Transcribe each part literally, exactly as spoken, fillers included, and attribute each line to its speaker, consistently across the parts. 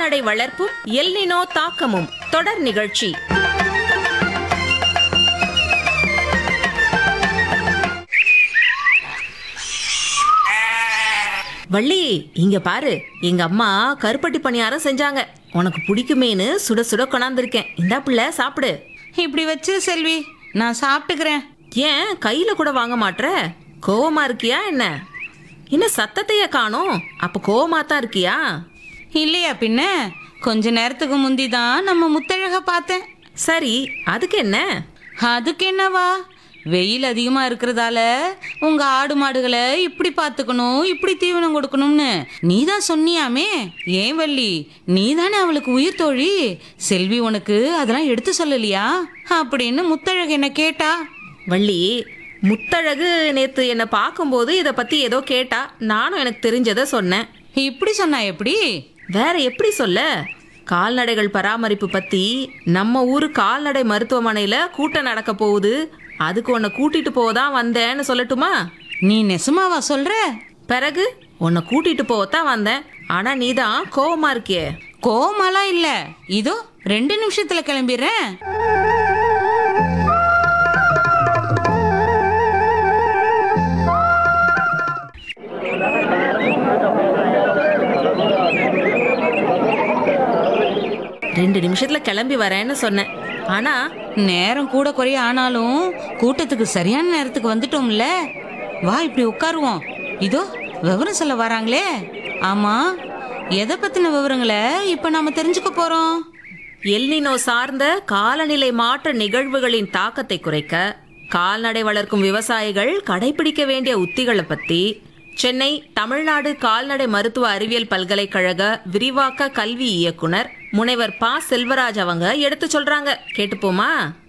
Speaker 1: கால்நடை வளர்ப்பும் எல்னினோ தாக்கமும் தொடர் நிகழ்ச்சி. வள்ளி, இங்க பாரு, எங்க அம்மா கருப்பட்டி பணியாரம் செஞ்சாங்க. உனக்கு பிடிக்குமேனு சுட சுட கொண்டாந்துருக்கேன். இந்தா பிள்ளை, சாப்பிடு.
Speaker 2: இப்படி வச்சிரு செல்வி, நான் சாப்பிட்டுக்கிறேன்.
Speaker 1: ஏன் கையில கூட வாங்க மாட்ற? கோவமா இருக்கியா என்ன? என்ன சத்தத்தையே காணோம்? அப்ப கோவமா தான் இருக்கியா?
Speaker 2: இல்லையா பின்ன, கொஞ்ச நேரத்துக்கு முந்தி தான் நம்ம முத்தழக பார்த்தேன்.
Speaker 1: சரி, அதுக்கு என்ன?
Speaker 2: அதுக்கு என்னவா, வெயில் அதிகமா இருக்கிறதால உங்க ஆடு மாடுகளை இப்படி பார்த்துக்கணும், இப்படி தீவனம் கொடுக்கணும்னு நீ தான் சொன்னியாமே. ஏன் வள்ளி, நீ தானே அவளுக்கு உயிர் தோழி. செல்வி உனக்கு அதெல்லாம் எடுத்து சொல்லலையா அப்படின்னு முத்தழகு என்ன கேட்டா.
Speaker 1: வள்ளி, முத்தழகு நேத்து என்னை பார்க்கும்போது இதை பத்தி ஏதோ கேட்டா. நானும் எனக்கு தெரிஞ்சதை சொன்னேன்.
Speaker 2: இப்படி சொன்னா எப்படி?
Speaker 1: வேற எப்படி சொல்ல? கால்நடைகள் பராமரிப்பு பத்தி நம்ம ஊரு கால்நடை மருத்துவமனையில கூட்டம் நடக்க போகுது. அதுக்கு உன்னை கூட்டிட்டு போதான் வந்தேன்னு சொல்லட்டுமா?
Speaker 2: நீ நெசமாவா சொல்ற?
Speaker 1: பிறகு உன்னை கூட்டிட்டு போகத்தான் வந்தேன். ஆனா நீ தான் கோவமா இருக்கியே.
Speaker 2: கோவமாலாம் இல்ல, இதோ ரெண்டு நிமிஷத்துல கிளம்பிடுறேன்.
Speaker 1: ரெண்டு நிமிஷத்துல கிளம்பி வரேன்னு சொன்னேன். ஆனா
Speaker 2: நேரம் கூட குறைய ஆனாலும் கூட்டத்துக்கு சரியான நேரத்துக்கு வந்துட்டோம்ல. வா, இப்படி உட்காருவோம். இதோ விவரம் சொல்ல வராங்களே. ஆமா, எதை பத்தின விவரங்களை இப்ப நாம தெரிஞ்சுக்க போறோம்?
Speaker 1: எல்னினோ சார்ந்த காலநிலை மாற்ற நிகழ்வுகளின் தாக்கத்தை குறைக்க கால்நடை வளர்க்கும் விவசாயிகள் கடைபிடிக்க வேண்டிய உத்திகளை பத்தி சென்னை தமிழ்நாடு கால்நடை மருத்துவ அறிவியல் பல்கலைக்கழக விரிவாக்க கல்வி இயக்குனர் முனைவர் பா செல்வராஜ் அவங்க எடுத்து சொல்றாங்க. கேட்டுப்போமா?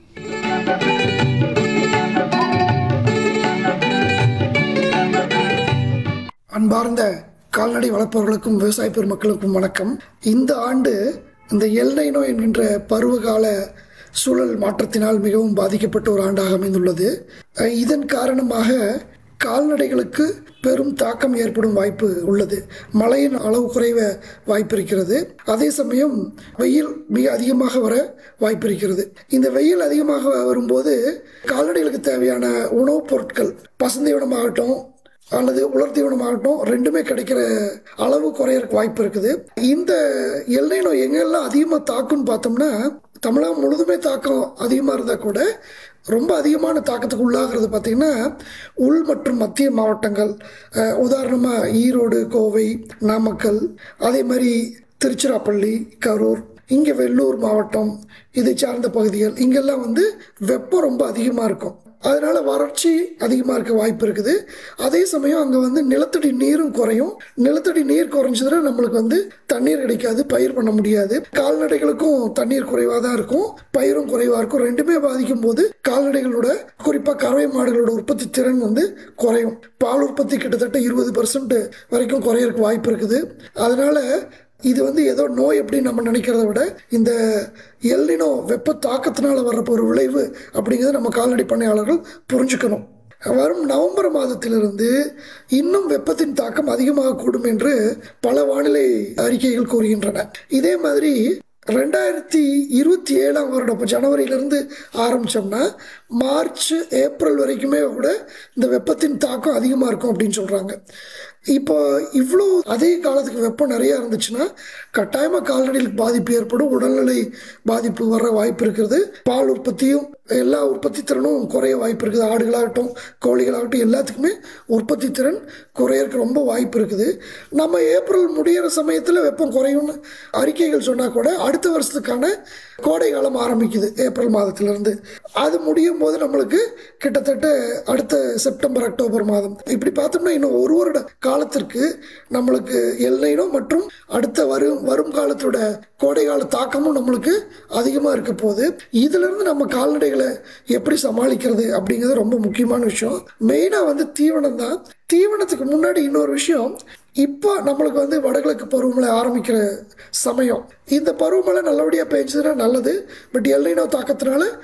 Speaker 3: அன்பார்ந்த கால்நடை வளர்ப்பவர்களுக்கும் விவசாய பெருமக்களுக்கும் வணக்கம். இந்த ஆண்டு இந்த எல்னைனோ என்கின்ற பருவகால சூழல் மாற்றத்தினால் மிகவும் பாதிக்கப்பட்ட ஒரு ஆண்டாக அமைந்துள்ளது. இதன் காரணமாக கால்நடைகளுக்கு பெரும் தாக்கம் ஏற்படும் வாய்ப்பு உள்ளது. மழையின் அளவு குறைவ வாய்ப்பு இருக்கிறது. அதே சமயம் வெயில் மிக அதிகமாக வர வாய்ப்பு இருக்கிறது. இந்த வெயில் அதிகமாக வரும்போது கால்நடைகளுக்கு தேவையான உணவுப் பொருட்கள், பசுந்தீவனமாகட்டும் அல்லது உலர் தீவனமாகட்டும், ரெண்டுமே கிடைக்கிற அளவு குறையறதுக்கு வாய்ப்பு இருக்குது. இந்த எல்னினோ எங்கெல்லாம் அதிகமாக தாக்குன்னு பார்த்தோம்னா, தமிழகம் முழுதுமே தாக்கம் அதிகமாக இருந்தால் கூட ரொம்ப அதிகமான தாக்கத்துக்கு உள்ளாகிறது பார்த்திங்கன்னா உள் மற்றும் மத்திய மாவட்டங்கள். உதாரணமாக ஈரோடு, கோவை, நாமக்கல், அதே மாதிரி திருச்சிராப்பள்ளி, கரூர், இங்கே வெள்ளூர் மாவட்டம், இதை சார்ந்த பகுதிகள், இங்கெல்லாம் வந்து வெப்பம் ரொம்ப அதிகமாக இருக்கும். அதனால் வறட்சி அதிகமாக இருக்க வாய்ப்பு இருக்குது. அதே சமயம் அங்கே வந்து நிலத்தடி நீரும் குறையும். நிலத்தடி நீர் குறைஞ்சதுன்னா நம்மளுக்கு வந்து தண்ணீர் கிடைக்காது, பயிர் பண்ண முடியாது. கால்நடைகளுக்கும் தண்ணீர் குறைவாக தான் இருக்கும், பயிரும் குறைவாக இருக்கும். ரெண்டுமே பாதிக்கும் போது கால்நடைகளோட, குறிப்பாக கறவை மாடுகளோட உற்பத்தி திறன் வந்து குறையும். பால் உற்பத்தி கிட்டத்தட்ட இருபது பர்சன்ட் வரைக்கும் குறையறதுக்கு வாய்ப்பு இருக்குது. அதனால் இது வந்து ஏதோ நோய் அப்படின்னு நம்ம நினைக்கிறத விட இந்த எல்னினோ வெப்ப தாக்கத்தினால வர்ற ஒரு விளைவு அப்படிங்கிறத நம்ம கால்நடை பண்ணையாளர்கள் புரிஞ்சுக்கணும். வரும் நவம்பர் மாதத்திலிருந்து இன்னும் வெப்பத்தின் தாக்கம் அதிகமாக கூடும் என்று பல வானிலை அறிக்கைகள் கூறுகின்றன. இதே மாதிரி ரெண்டாயிரத்தி இருபத்தி ஏழாம் வருடம் இப்போ ஜனவரியிலேருந்து ஆரம்பித்தோம்னா மார்ச், ஏப்ரல் வரைக்குமே கூட இந்த வெப்பத்தின் தாக்கம் அதிகமாக இருக்கும் அப்படின்னு சொல்கிறாங்க. இப்போ இவ்வளோ அதே காலத்துக்கு வெப்பம் நிறையா இருந்துச்சுன்னா கட்டாயமாக கால்நடைகளுக்கு பாதிப்பு ஏற்படும், உடல்நிலை பாதிப்பு வர வாய்ப்பு இருக்கிறது. பால் உற்பத்தியும் எல்லா உற்பத்தி திறனும் குறைய வாய்ப்பு இருக்குது. ஆடுகளாகட்டும், கோழிகளாகட்டும், எல்லாத்துக்குமே உற்பத்தி திறன் குறையறதுக்கு ரொம்ப வாய்ப்பு இருக்குது. நம்ம ஏப்ரல் முடிகிற சமயத்தில் வெப்பம் குறையும்னு அறிக்கைகள் சொன்னால் கூட அடுத்த வருஷத்துக்கான கோடை காலம் ஆரம்பிக்குது ஏப்ரல் மாதத்திலிருந்து. அது முடியும் போது நம்மளுக்கு கிட்டத்தட்ட அடுத்த செப்டம்பர், அக்டோபர் மாதம், இப்படி பார்த்தோம்னா இன்னும் ஒரு வருட காலத்திற்கு நம்மளுக்கு எல்னினோ மற்றும் அடுத்த வரும் வரும் காலத்தோட கோடை கால தாக்கமும் நம்மளுக்கு அதிகமாக இருக்க போகுது. இதிலிருந்து நம்ம கால்நடைகளை எப்படி சமாளிக்கிறது அப்படிங்கிறது ரொம்ப முக்கியமான விஷயம். மெயினாக வந்து தீவனம் தான். தீவனத்துக்கு முன்னாடி இன்னொரு விஷயம், இப்போ நம்மளுக்கு வந்து வடகிழக்கு பருவமழை ஆரம்பிக்கிற சமயம். இந்த பருவமழை நல்லபடியாக பெஞ்சதுன்னா நல்லது. But El Niño தாக்கத்தினால